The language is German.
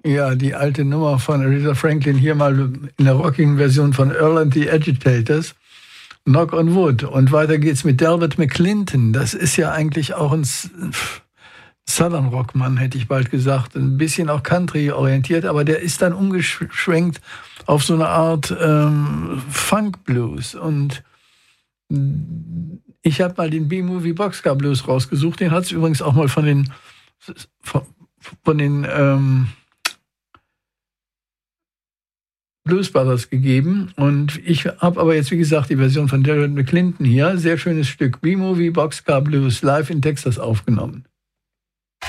Ja, die alte Nummer von Aretha Franklin hier mal in der rockigen Version von Earl and the Agitators. Knock on Wood. Und weiter geht's mit Delbert McClinton. Das ist ja eigentlich auch ein Southern Rock-Mann, hätte ich bald gesagt. Ein bisschen auch Country orientiert, aber der ist dann umgeschwenkt auf so eine Art Funk Blues. Und ich habe mal den B-Movie Boxcar Blues rausgesucht. Den hat es übrigens auch mal von den Blues Brothers gegeben. Und ich habe aber jetzt, wie gesagt, die Version von Delbert McClinton hier. Sehr schönes Stück. B-Movie Boxcar Blues live in Texas aufgenommen.